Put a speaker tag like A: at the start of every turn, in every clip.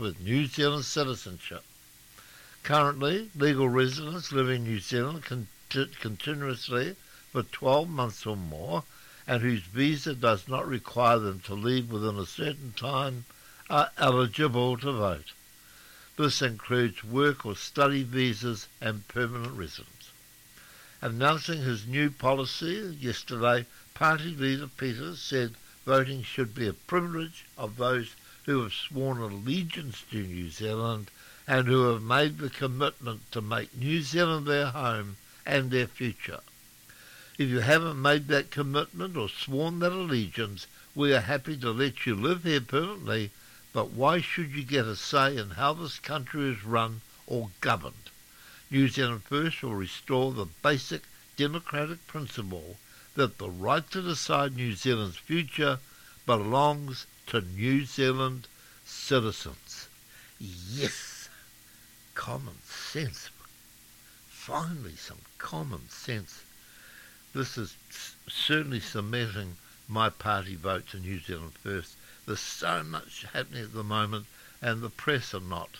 A: with New Zealand citizenship. Currently, legal residents living in New Zealand continuously for 12 months or more and whose visa does not require them to leave within a certain time are eligible to vote. This includes work or study visas and permanent residents. Announcing his new policy yesterday, Party leader Peters said voting should be a privilege of those who have sworn allegiance to New Zealand and who have made the commitment to make New Zealand their home and their future. If you haven't made that commitment or sworn that allegiance, we are happy to let you live here permanently, but why should you get a say in how this country is run or governed? New Zealand First will restore the basic democratic principle that the right to decide New Zealand's future belongs to New Zealand citizens. Yes! Common sense. Finally, some common sense. This is certainly cementing my party vote to New Zealand First. There's so much happening at the moment, and the press are not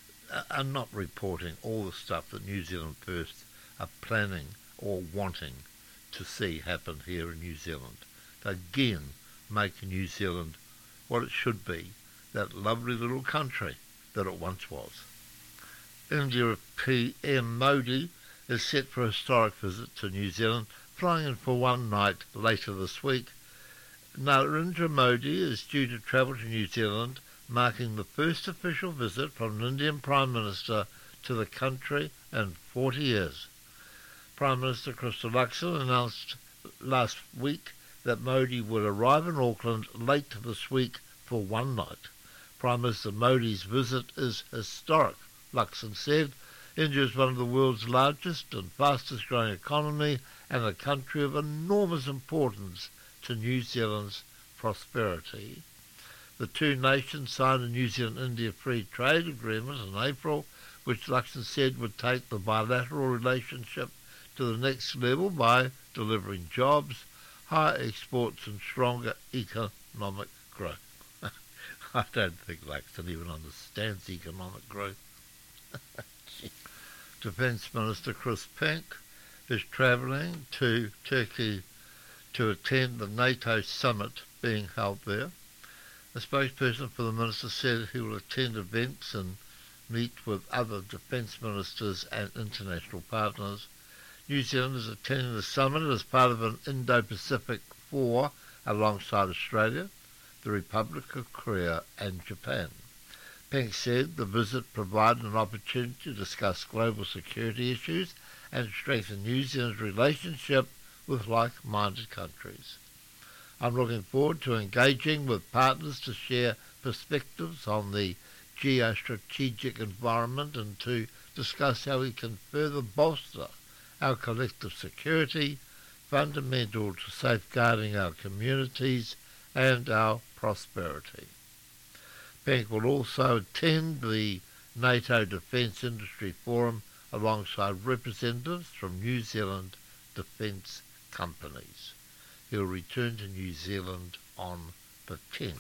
A: reporting all the stuff that New Zealand First are planning or wanting to see happen here in New Zealand. To again make New Zealand what it should be, that lovely little country that it once was. India PM Modi is set for a historic visit to New Zealand, flying in for one night later this week. Narendra Modi is due to travel to New Zealand, marking the first official visit from an Indian Prime Minister to the country in 40 years. Prime Minister Christopher announced last week that Modi would arrive in Auckland late this week for one night. Prime Minister Modi's visit is historic, Luxon said. India is one of the world's largest and fastest growing economy and a country of enormous importance to New Zealand's prosperity. The two nations signed a New Zealand-India free trade agreement in April, which Luxon said would take the bilateral relationship to the next level by delivering jobs, higher exports and stronger economic growth. I don't think Luxon even understands economic growth. Defence Minister Chris Pink is travelling to Turkey to attend the NATO summit being held there. A spokesperson for the minister said he will attend events and meet with other defence ministers and international partners. New Zealand is attending the summit as part of an Indo-Pacific Four alongside Australia, the Republic of Korea and Japan. Pink said the visit provided an opportunity to discuss global security issues and strengthen New Zealand's relationship with like-minded countries. I'm looking forward to engaging with partners to share perspectives on the geostrategic environment and to discuss how we can further bolster our collective security, fundamental to safeguarding our communities and our prosperity. Pink will also attend the NATO Defence Industry Forum alongside representatives from New Zealand defence companies. He'll return to New Zealand on the 10th.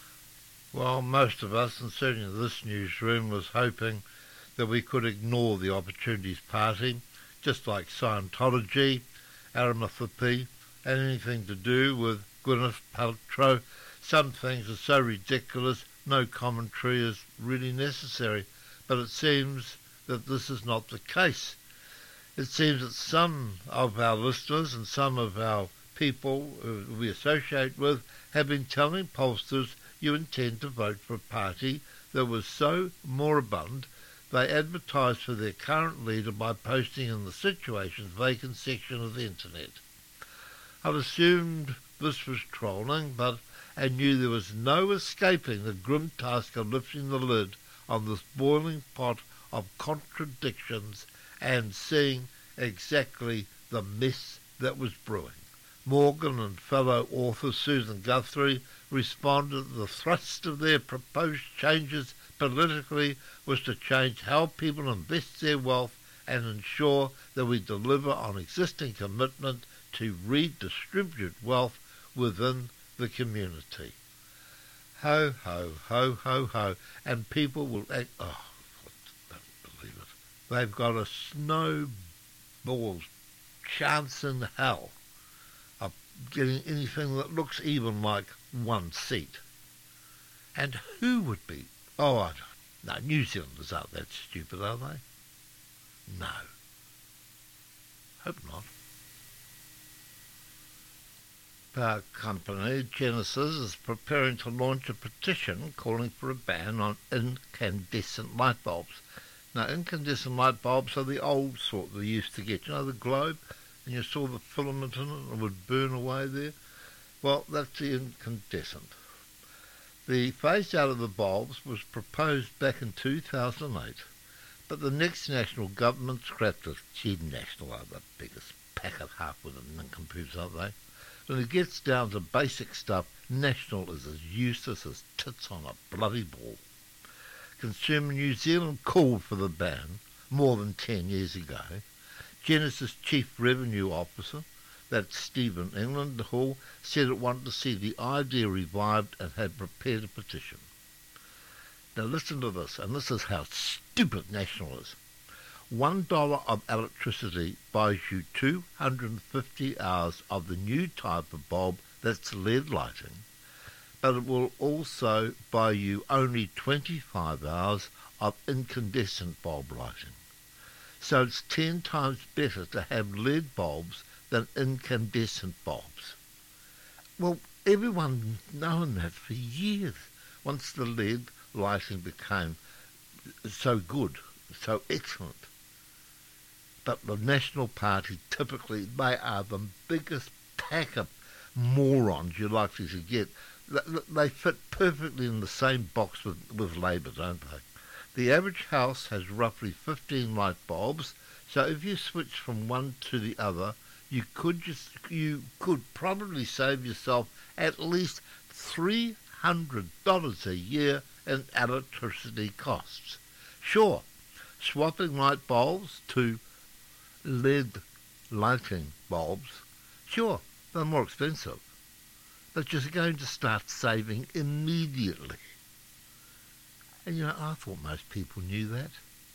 A: While most of us, and certainly this newsroom, was hoping that we could ignore the Opportunities Party, just like Scientology, Arimathea, and anything to do with Gwyneth Paltrow, some things are so ridiculous no commentary is really necessary, but it seems that this is not the case. It seems that some of our listeners and some of our people who we associate with have been telling pollsters you intend to vote for a party that was so moribund they advertised for their current leader by posting in the Situations Vacant section of the internet. I've assumed this was trolling, but I knew there was no escaping the grim task of lifting the lid on this boiling pot of contradictions and seeing exactly the mess that was brewing. Morgan and fellow author Susan Guthrie responded that the thrust of their proposed changes politically was to change how people invest their wealth and ensure that we deliver on existing commitment to redistribute wealth within the community. Ho, ho, ho, ho, ho. And people will act, oh, I don't believe it. They've got a snowball's chance in hell of getting anything that looks even like one seat. And who would be? Oh, I don't. No, New Zealanders aren't that stupid, are they? No. Hope not. Power company Genesis is preparing to launch a petition calling for a ban on incandescent light bulbs. Now, incandescent light bulbs are the old sort they used to get. You know, the globe, and you saw the filament in it and it would burn away there? Well, that's the incandescent. The phase out of the bulbs was proposed back in 2008, but the next national government scrapped it. Gee, National are the biggest pack of half-witted nincompoops, aren't they? When it gets down to basic stuff, National is as useless as tits on a bloody ball. Consumer New Zealand called for the ban more than 10 years ago. Genesis Chief Revenue Officer, that's Stephen England Hall, said it wanted to see the idea revived and had prepared a petition. Now listen to this, and this is how stupid National is. $1 of electricity buys you 250 hours of the new type of bulb that's LED lighting, but it will also buy you only 25 hours of incandescent bulb lighting. So it's 10 times better to have LED bulbs than incandescent bulbs. Well, everyone's known that for years, once the LED lighting became so good, so excellent. But the National Party, typically, they are the biggest pack of morons you're likely to get. They fit perfectly in the same box with Labour, don't they? The average house has roughly 15 light bulbs, so if you switch from one to the other, you could probably save yourself at least $300 a year in electricity costs. Sure, swapping light bulbs to LED lighting bulbs, sure, they're more expensive, but you're going to start saving immediately. And you know, I thought most people knew that.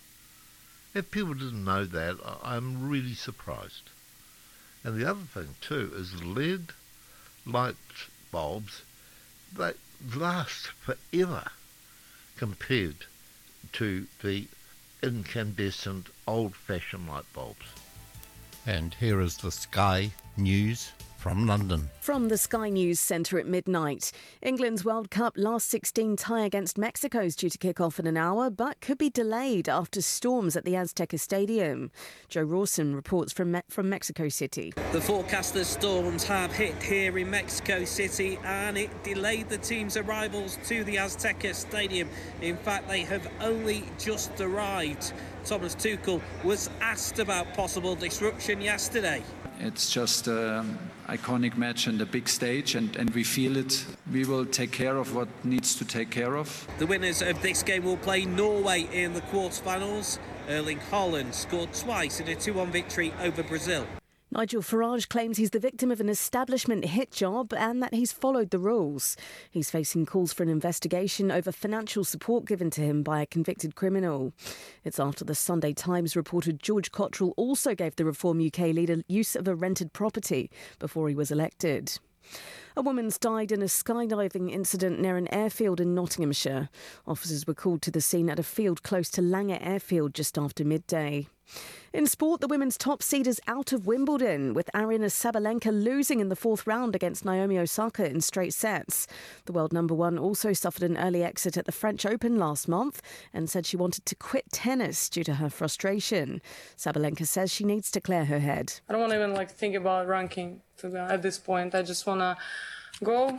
A: If people didn't know that, I'm really surprised. And the other thing too is LED light bulbs, they last forever compared to the incandescent old-fashioned light bulbs. And here is the Sky News from London.
B: From the Sky News Centre at midnight. England's World Cup last 16 tie against Mexico is due to kick off in an hour, but could be delayed after storms at the Azteca Stadium. Joe Rawson reports from Mexico City.
C: The forecaster's storms have hit here in Mexico City and it delayed the team's arrivals to the Azteca Stadium. In fact, they have only just arrived. Thomas Tuchel was asked about possible disruption yesterday.
D: It's just an iconic match and a big stage, and we feel it. We will take care of what needs to take care of.
C: The winners of this game will play Norway in the quarterfinals. Erling Haaland scored twice in a 2-1 victory over Brazil.
B: Nigel Farage claims he's the victim of an establishment hit job and that he's followed the rules. He's facing calls for an investigation over financial support given to him by a convicted criminal. It's after the Sunday Times reported George Cottrell also gave the Reform UK leader use of a rented property before he was elected. A woman's died in a skydiving incident near an airfield in Nottinghamshire. Officers were called to the scene at a field close to Langer Airfield just after midday. In sport, the women's top seed is out of Wimbledon, with Aryna Sabalenka losing in the fourth round against Naomi Osaka in straight sets. The world number one also suffered an early exit at the French Open last month and said she wanted to quit tennis due to her frustration. Sabalenka says she needs to clear her head.
E: I don't want to even think about ranking at this point. I just want to go,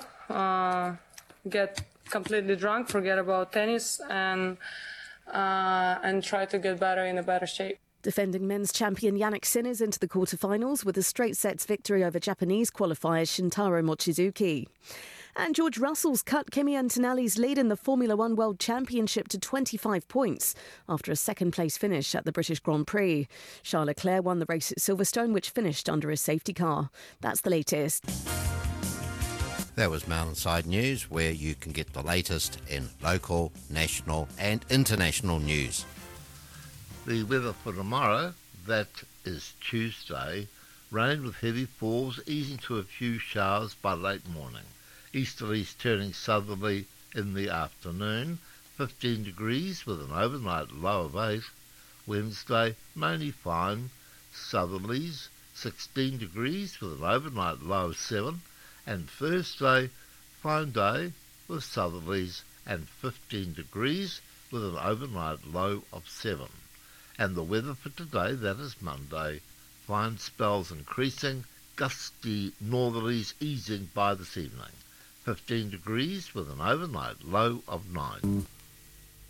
E: get completely drunk, forget about tennis, and try to get better in a better shape.
B: Defending men's champion Jannik Sinner is into the quarterfinals with a straight sets victory over Japanese qualifier Shintaro Mochizuki. And George Russell's cut Kimi Antonelli's lead in the Formula One World Championship to 25 points after a second-place finish at the British Grand Prix. Charles Leclerc won the race at Silverstone, which finished under a safety car. That's the latest.
F: That was Mountainside News, where you can get the latest in local, national and international news.
A: The weather for tomorrow, that is Tuesday, rain with heavy falls, easing to a few showers by late morning. Easterlies turning southerly in the afternoon, 15 degrees with an overnight low of 8. Wednesday, mainly fine, southerlies, 16 degrees with an overnight low of 7. And Thursday, fine day with southerlies and 15 degrees with an overnight low of 7. And the weather for today, that is Monday, fine spells increasing, gusty northerlies easing by this evening. 15 degrees with an overnight low of 9.